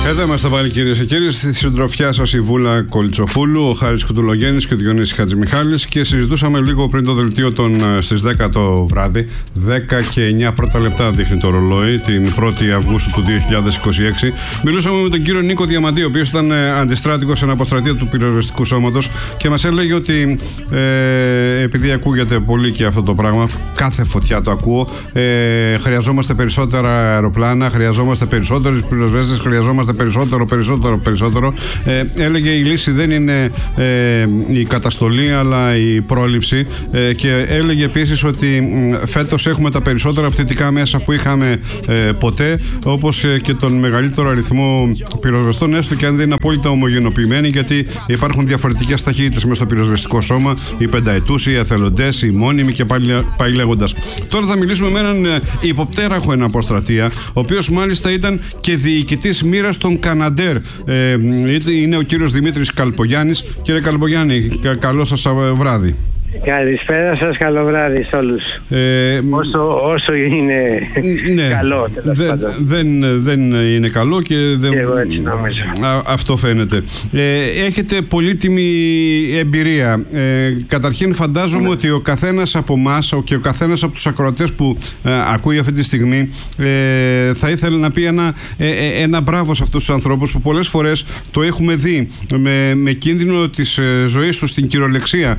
Εδώ είμαστε πάλι, κυρίες και κύριοι. Στη συντροφιά σας η Βούλα Κολτσοπούλου, ο Χάρης Κουτουλογέννης και ο Διονύσης Χατζημιχάλης, και συζητούσαμε λίγο πριν το δελτίο στις 10 το βράδυ. 10 και 9 πρώτα λεπτά δείχνει το ρολόι, την 1η Αυγούστου του 2026. Μιλούσαμε με τον κύριο Νίκο Διαμαντή, ο οποίος ήταν αντιστράτηγος σε αποστρατεία του πυροσβεστικού σώματος, και μας έλεγε ότι επειδή ακούγεται πολύ και αυτό το πράγμα, κάθε φωτιά το ακούω, χρειαζόμαστε περισσότερα αεροπλάνα, χρειαζόμαστε περισσότερους πυροσβέστες, χρειαζόμαστε περισσότερο. Έλεγε η λύση δεν είναι η καταστολή, αλλά η πρόληψη, και έλεγε επίσης ότι φέτος έχουμε τα περισσότερα πτυτικά μέσα που είχαμε ποτέ, όπως και τον μεγαλύτερο αριθμό πυροσβεστών, έστω και αν δεν είναι απόλυτα ομογενοποιημένοι, γιατί υπάρχουν διαφορετικές ταχύτητες μέσα στο πυροσβεστικό σώμα, οι πενταετούς, οι εθελοντές, οι μόνιμοι και πάει λέγοντας. Τώρα θα μιλήσουμε με έναν υποπτέραχο αποστρατεία, ο οποίος μάλιστα ήταν και διοικητής μοίρας των Καναντέρ. Είναι ο κύριος Δημήτρης Καλπογιάννης. Κύριε Καλπογιάννη, καλό σας βράδυ. Καλησπέρα σας, καλό βράδυ σε όλους. Όσο είναι καλό, δεν είναι καλό και εγώ έτσι νομίζω. Αυτό φαίνεται. Έχετε πολύτιμη εμπειρία. Καταρχήν φαντάζομαι ότι ο καθένας από εμάς και ο καθένας από τους ακροατές που ακούει αυτή τη στιγμή θα ήθελε να πει ένα μπράβο σε αυτούς τους ανθρώπους που πολλές φορές το έχουμε δει με κίνδυνο της ζωής τους, στην κυριολεξία,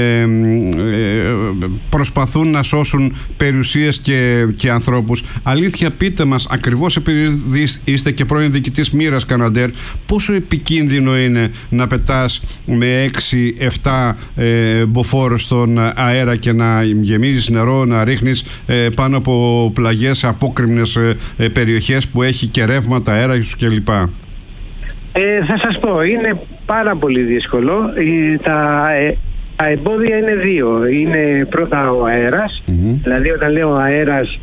προσπαθούν να σώσουν περιουσίες και ανθρώπους. Αλήθεια, πείτε μας, ακριβώς επειδή είστε και πρώην διοικητής μοίρας Καναντέρ, πόσο επικίνδυνο είναι να πετάς με 6-7 μποφόρ στον αέρα και να γεμίζεις νερό, να ρίχνεις πάνω από πλαγιές σε απόκρημνες περιοχές που έχει και ρεύματα, αέρα κλπ. Θα σας πω, είναι πάρα πολύ δύσκολο. Τα εμπόδια είναι δύο. Είναι πρώτα ο αέρας, δηλαδή όταν λέω αέρας,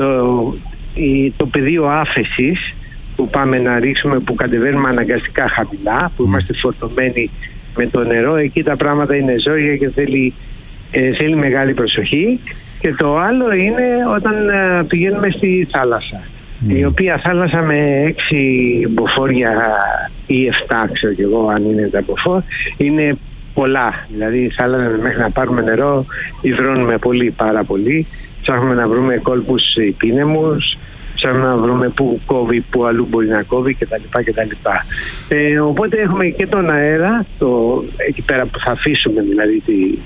το πεδίο άφεσης που πάμε να ρίξουμε, που κατεβαίνουμε αναγκαστικά χαμηλά, που είμαστε φορτωμένοι με το νερό, εκεί τα πράγματα είναι ζόρια και θέλει μεγάλη προσοχή. Και το άλλο είναι όταν πηγαίνουμε στη θάλασσα, η οποία θάλασσα με 6 μποφόρια ή 7, ξέρω κι εγώ αν είναι τα μποφόρ, είναι πολλά. Δηλαδή μέχρι να πάρουμε νερό υδρώνουμε πάρα πολύ. Ψάχνουμε να βρούμε κόλπους πίνεμους, ψάχνουμε να βρούμε που κόβει, που αλλού μπορεί να κόβει κτλ. Οπότε έχουμε και τον αέρα, εκεί πέρα που θα αφήσουμε δηλαδή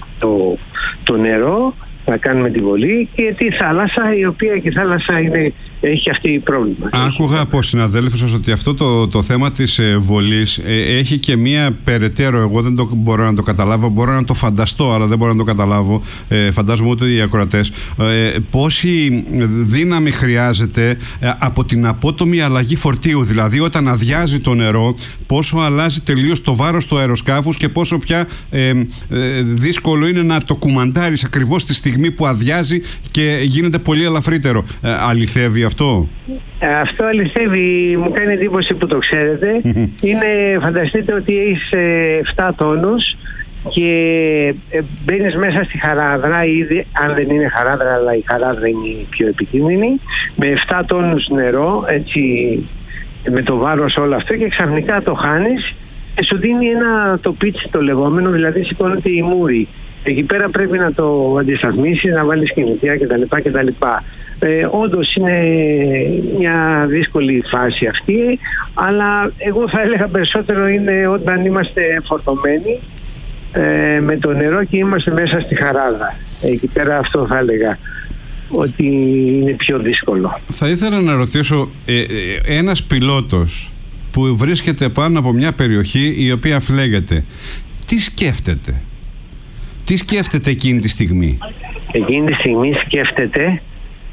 το νερό, να κάνουμε τη βολή, και τη θάλασσα, η οποία και η θάλασσα έχει αυτή πρόβλημα. Άκουγα από συναδέλφους σας ότι αυτό το θέμα της βολής έχει και μία περαιτέρω, εγώ δεν μπορώ να το καταλάβω, μπορώ να το φανταστώ, αλλά δεν μπορώ να το καταλάβω, φαντάζομαι ούτε οι ακροατές, πόση δύναμη χρειάζεται από την απότομη αλλαγή φορτίου, δηλαδή όταν αδειάζει το νερό, πόσο αλλάζει τελείως το βάρος του αεροσκάφους και πόσο πια δύσκολο είναι να το κουμαντάρεις ακριβώς τη στιγμή που αδειάζει και γίνεται πολύ ελαφρύτερο. Αληθεύει αυτό? Αυτό αληθεύει, μου κάνει εντύπωση που το ξέρετε. Φανταστείτε ότι έχεις 7 τόνους και μπαίνεις μέσα στη χαράδρα, ήδη, αν δεν είναι χαράδρα, αλλά η χαράδρα είναι η πιο επικίνδυνη, με 7 τόνους νερό, έτσι, με το βάρος όλο αυτό, και ξαφνικά το χάνεις και σου δίνει το πίτσι το λεγόμενο, δηλαδή σηκώνεται η μούρη. Εκεί πέρα πρέπει να το αντισταθμίσεις, να βάλεις κινητήρια κτλ. Όντως είναι μια δύσκολη φάση αυτή, αλλά εγώ θα έλεγα περισσότερο είναι όταν είμαστε φορτωμένοι με το νερό και είμαστε μέσα στη χαράδα. Εκεί πέρα αυτό θα έλεγα ότι είναι πιο δύσκολο. Θα ήθελα να ρωτήσω, ένας πιλότος που βρίσκεται πάνω από μια περιοχή η οποία φλέγεται, τι σκέφτεται? Τι σκέφτεται εκείνη τη στιγμή? Εκείνη τη στιγμή σκέφτεται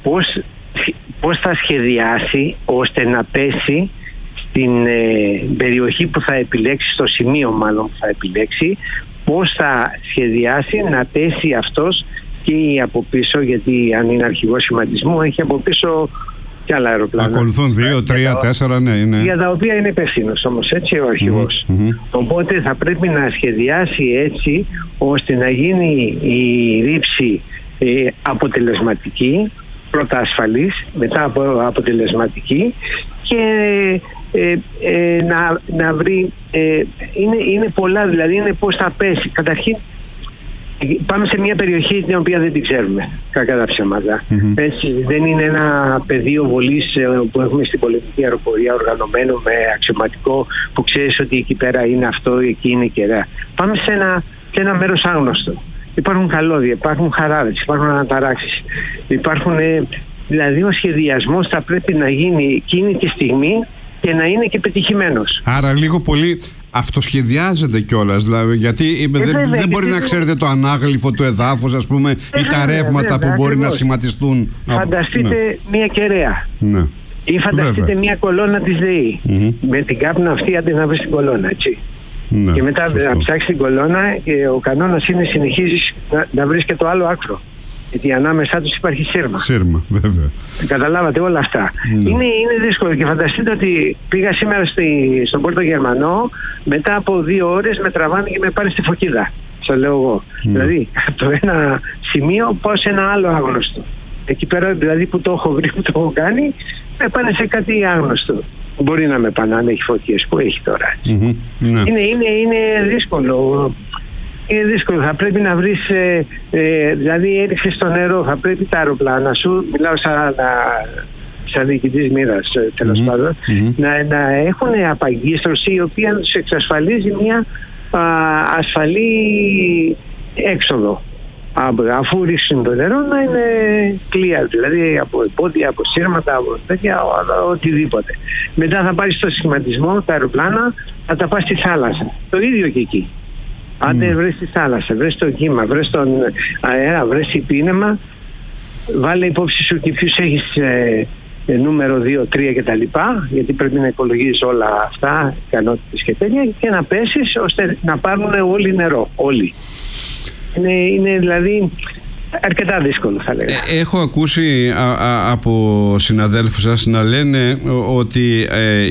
πώς θα σχεδιάσει ώστε να πέσει στην περιοχή που θα επιλέξει, στο σημείο μάλλον που θα επιλέξει, πώς θα σχεδιάσει να πέσει αυτός και από πίσω, γιατί αν είναι αρχηγός σχηματισμού έχει από πίσω και άλλα αεροπλάνα. Ακολουθούν 2, 3, 4, ναι. Για τα οποία είναι υπεύθυνος όμως, έτσι, ο αρχηγός. Οπότε θα πρέπει να σχεδιάσει έτσι ώστε να γίνει η ρήψη αποτελεσματική, πρώτα ασφαλής, μετά αποτελεσματική, και να βρει, είναι πολλά, δηλαδή είναι πώς θα πέσει. Καταρχήν πάμε σε μια περιοχή την οποία δεν την ξέρουμε, κακά τα ψέματα. Έτσι, δεν είναι ένα πεδίο βολής που έχουμε στην πολιτική αεροπορία οργανωμένο με αξιωματικό που ξέρεις ότι εκεί πέρα είναι αυτό, εκεί είναι κεραία. Πάμε σε ένα μέρος άγνωστο. Υπάρχουν καλώδια, υπάρχουν χαράδες, υπάρχουν αναταράξεις, δηλαδή ο σχεδιασμός θα πρέπει να γίνει εκείνη τη στιγμή και να είναι και πετυχημένος. Άρα λίγο πολύ αυτοσχεδιάζεται κιόλας, δηλαδή, γιατί δεν μπορεί να ξέρετε το ανάγλυφο του εδάφους, ας πούμε, ή τα ρεύματα που μπορεί να σχηματιστούν. Φανταστείτε μια κεραία. Ναι. Ή φανταστείτε μια κολόνα της ΔΕΗ. Με την κάπνα αυτή άντε να βρεις την κολόνα, έτσι. Ναι, και μετά σωστό. να ψάξεις την κολόνα και ο κανόνας είναι συνεχίζεις να βρεις και το άλλο άκρο. Γιατί ανάμεσά τους υπάρχει σύρμα. Σύρμα, βέβαια. Καταλάβατε όλα αυτά. Ναι. Είναι δύσκολο και φανταστείτε ότι πήγα σήμερα στον Πόρτο Γερμανό, μετά από 2 ώρες με τραβάνε και με πάνε στη Φωκίδα. Στο λέω εγώ. Δηλαδή, από το ένα σημείο πάω σε ένα άλλο άγνωστο. Εκεί πέρα δηλαδή που το έχω βρει, που το έχω κάνει, με πάνε σε κάτι άγνωστο. Μπορεί να με πάνε αν έχει φωτιές που έχει τώρα. Ναι. Είναι δύσκολο. Είναι δύσκολο. Θα πρέπει να βρεις, δηλαδή έριξες στο νερό, θα πρέπει τα αεροπλάνα σου, μιλάω σαν διοικητής μοίρας τέλος πάντων, να έχουν απαγκίστρωση η οποία τους εξασφαλίζει μια ασφαλή έξοδο. Αφού ρίξουν το νερό να είναι clear, δηλαδή από επόδια, από σύρματα, από τέτοια, οτιδήποτε. Μετά θα πάρεις το σχηματισμό, τα αεροπλάνα, θα τα πας στη θάλασσα. Το ίδιο και εκεί. Αν δεν βρεις τη θάλασσα, βρεις το κύμα, βρεις τον αέρα, βρεις υπήνεμα, βάλε υπόψη σου και ποιους έχεις νούμερο 2, 3 κτλ. Γιατί πρέπει να υπολογίζεις όλα αυτά, ικανότητες και τέτοια, και να πέσεις ώστε να πάρουν όλοι νερό. Όλοι. Είναι δηλαδή αρκετά δύσκολο, θα λέγαμε. Έχω ακούσει από συναδέλφους σας να λένε ότι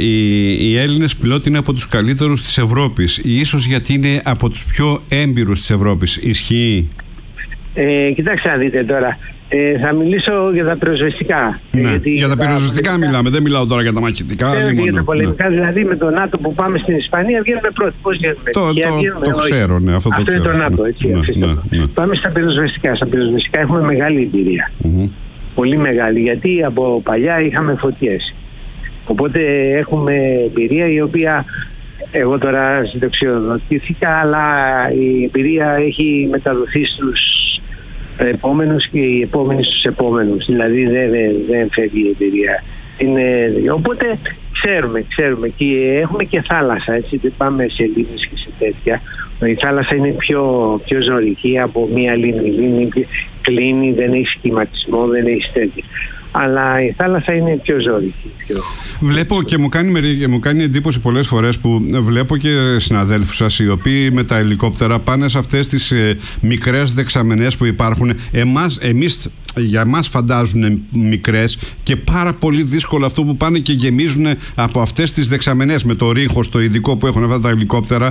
οι Έλληνες πιλότοι είναι από τους καλύτερους της Ευρώπης, ίσως γιατί είναι από τους πιο έμπειρους της Ευρώπης. Ισχύει? Κοιτάξτε να δείτε τώρα. Θα μιλήσω για τα πυροσβεστικά. Ναι, για τα πυροσβεστικά μιλάμε, δεν μιλάω τώρα για τα μαχητικά. Για τα πολεμικά, δηλαδή με το ΝΑΤΟ που πάμε στην Ισπανία βγαίνουμε πρώτοι. Πώς βγαίνουμε? Το ξέρω, ναι, αυτό είναι το ΝΑΤΟ, έτσι. Ναι. Πάμε στα πυροσβεστικά. Στα πυροσβεστικά έχουμε μεγάλη εμπειρία. Πολύ μεγάλη, γιατί από παλιά είχαμε φωτιές. Οπότε έχουμε εμπειρία η οποία, εγώ τώρα συνταξιοδοτήθηκα, αλλά η εμπειρία έχει μεταδοθεί στους επόμενους και οι επόμενοι στους επόμενους. Δηλαδή δεν φεύγει η εμπειρία. Οπότε ξέρουμε και έχουμε και θάλασσα, έτσι, δεν πάμε σε λίμνες και σε τέτοια. Η θάλασσα είναι πιο ζωρική από μια λίμνη. Η λίμνη κλείνει, δεν έχει σχηματισμό, δεν έχει τέτοια. Αλλά η θάλασσα είναι πιο ζώρικη. Βλέπω και μου κάνει εντύπωση πολλές φορές που βλέπω και συναδέλφους σας οι οποίοι με τα ελικόπτερα πάνε σε αυτές τις μικρές δεξαμενές που υπάρχουν. Εμείς για μας φαντάζουν μικρές και πάρα πολύ δύσκολο αυτό που πάνε και γεμίζουν από αυτές τις δεξαμενές με το ρίχος το ειδικό που έχουν αυτά τα ελικόπτερα.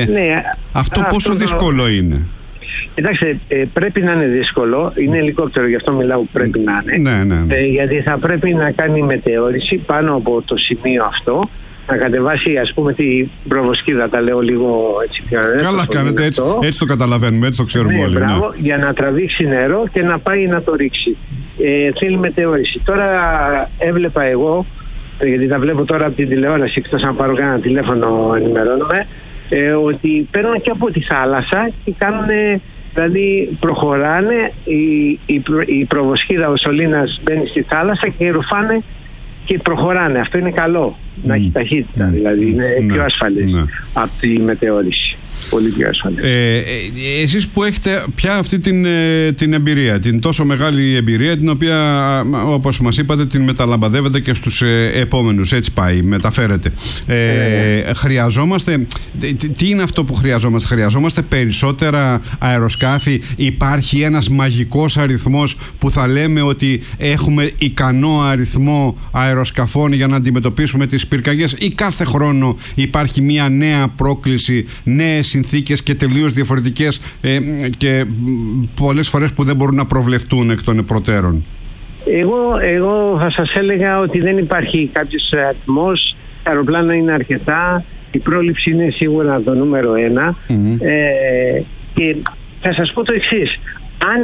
Αυτό πόσο δύσκολο είναι? Κοιτάξτε, πρέπει να είναι δύσκολο. Είναι ελικόπτερο, γι' αυτό μιλάω που πρέπει να είναι. Ναι. Γιατί θα πρέπει να κάνει μετεώρηση πάνω από το σημείο αυτό, να κατεβάσει, ας πούμε, την προβοσκίδα. Τα λέω λίγο έτσι πιο καλά κάνετε, έτσι το καταλαβαίνουμε, έτσι το ξέρουμε όλοι. Μπράβο, για να τραβήξει νερό και να πάει να το ρίξει. Θέλει μετεώρηση. Τώρα έβλεπα εγώ, γιατί τα βλέπω τώρα από την τηλεόραση, εκτός αν πάρω κανένα τηλέφωνο ενημερώνομαι, ότι παίρνουν και από τη θάλασσα και κάνουν, δηλαδή προχωράνε, η προβοσχίδα ο σωλήνας μπαίνει στη θάλασσα και ρουφάνε και προχωράνε. Αυτό είναι καλό, να έχει ταχύτητα, δηλαδή είναι πιο ασφαλές από τη μετεώρηση. Πολύ πιο ασφαλές. Εσείς που έχετε πια αυτή την εμπειρία, την τόσο μεγάλη εμπειρία, την οποία όπως μας είπατε την μεταλαμπαδεύετε και στους επόμενους, έτσι πάει, μεταφέρετε. Χρειαζόμαστε, τι είναι αυτό που χρειαζόμαστε? Χρειαζόμαστε περισσότερα αεροσκάφη? Υπάρχει ένας μαγικός αριθμός που θα λέμε ότι έχουμε ικανό αριθμό αεροσκαφών για να αντιμετωπίσουμε τις πυρκαγιές, ή κάθε χρόνο υπάρχει μια νέα πρόκληση, νέες συνθήκες και τελείως διαφορετικές και πολλές φορές που δεν μπορούν να προβλεφτούν εκ των προτέρων? Εγώ θα σας έλεγα ότι δεν υπάρχει κάποιος αριθμός, τα αεροπλάνα είναι αρκετά, η πρόληψη είναι σίγουρα το νούμερο 1. Και θα σας πω το εξής, αν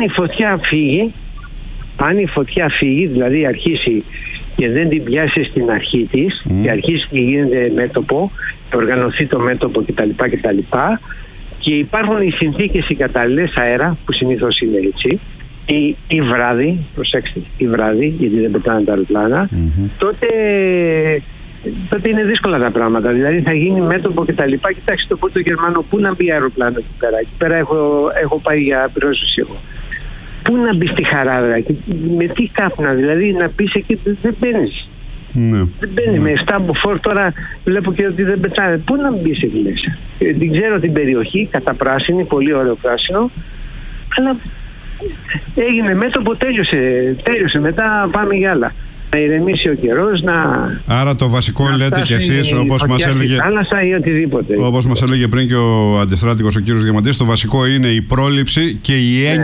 η φωτιά φύγει, δηλαδή αρχίσει και δεν την πιάσει στην αρχή της και αρχίσει και γίνεται μέτωπο, οργανωθεί το μέτωπο κτλ. Και υπάρχουν οι συνθήκες οι κατάλληλες αέρα, που συνήθως είναι έτσι, ή βράδυ, προσέξτε, ή βράδυ, γιατί δεν πετάνε τα αεροπλάνα, τότε είναι δύσκολα τα πράγματα. Δηλαδή θα γίνει μέτωπο κτλ. Κοιτάξτε το πρώτο Γερμανό, πού να μπει αεροπλάνο εκεί πέρα. Εκεί πέρα έχω πάει για πυρόσβεση εγώ. Πού να μπει στη Χαράδρα, με τι κάπνα, δηλαδή να πεις εκεί, δεν μπαίνεις. Δεν μπαίνει με στάμποφορ, τώρα βλέπω και ότι δεν πετάνε. Πού να μπει εκεί μέσα. Την ξέρω την περιοχή, κατά πράσινη, πολύ ωραίο πράσινο, αλλά έγινε μέτωπο, τέλειωσε. Μετά πάμε για άλλα. Να ηρεμήσει ο καιρός, Άρα το βασικό λέτε κι εσείς, όπως μας έλεγε, θάλασσα ή οτιδήποτε. Όπως μας έλεγε πριν και ο αντιστράτηγος ο κύριος Διαμαντής, το βασικό είναι η πρόληψη και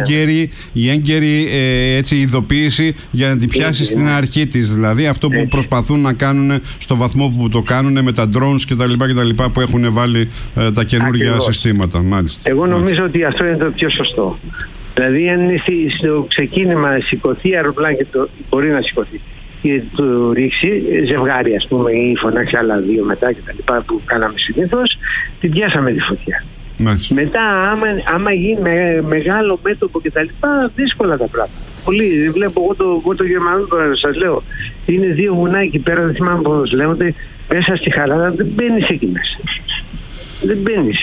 η έγκαιρη έτσι, ειδοποίηση για να την πιάσει στην αρχή της. Δηλαδή αυτό που προσπαθούν να κάνουν στο βαθμό που το κάνουν με τα drones κτλ. Που έχουν βάλει τα καινούργια συστήματα. Μάλιστα. Εγώ νομίζω ότι αυτό είναι το πιο σωστό. Δηλαδή αν είναι στο ξεκίνημα σηκωθεί αεροπλάνο και μπορεί να σηκωθεί και του ρίξει ζευγάρι, ας πούμε, ή φωνάξει άλλα 2 μετά και τα λοιπά που κάναμε συνήθως, την πιάσαμε τη φωτιά. Μάλιστα. Μετά άμα γίνει μεγάλο μέτωπο και τα λοιπά, δύσκολα τα πράγματα. Πολύ, βλέπω εγώ το Γερμανό, σας λέω, είναι 2 βουνά εκεί πέρα, δεν θυμάμαι πώς λέγονται, μέσα στη Χαράδα, δεν μπαίνεις εκεί μέσα. Δεν μπαίνεις.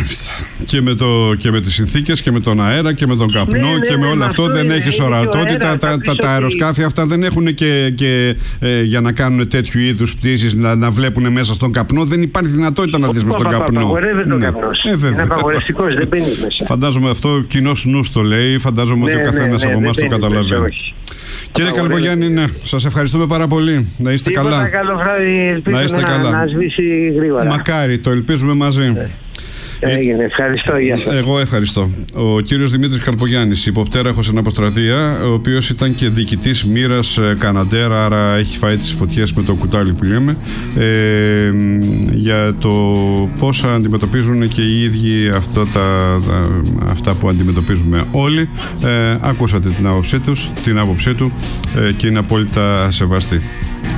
Και με τις συνθήκες και με τον αέρα και με τον καπνό και με όλο αυτό δεν έχεις ορατότητα. Τα αεροσκάφη αυτά δεν έχουν και για να κάνουν τέτοιου είδους πτήσεις, να βλέπουν μέσα στον καπνό. Δεν υπάρχει δυνατότητα να δεις μες στον καπνό. Απαγορεύεται ο καπνός. Είναι απαγορευτικός, δεν μπαίνεις μέσα. Φαντάζομαι αυτό κοινός νους το λέει. Φαντάζομαι ότι ο καθένας από εμάς το καταλαβαίνει. Κύριε Καλπογιάννη, σας ευχαριστούμε πάρα πολύ. Να είστε καλά. Καλό βράδυ. Να είστε καλά. Να σβήσει γρήγορα. Μακάρι, το ελπίζουμε μαζί. Έγινε, ευχαριστώ, γεια σας. Εγώ ευχαριστώ. Ο κύριος Δημήτρης Καλπογιάννης, υποπτέραχος στην αποστρατεία, ο οποίος ήταν και διοικητής μοίρας Καναντέρα, άρα έχει φάει τις φωτιές με το κουτάλι που λέμε, για το πώς αντιμετωπίζουν και οι ίδιοι αυτά που αντιμετωπίζουμε όλοι. Ακούσατε την άποψή του και είναι απόλυτα σεβαστή.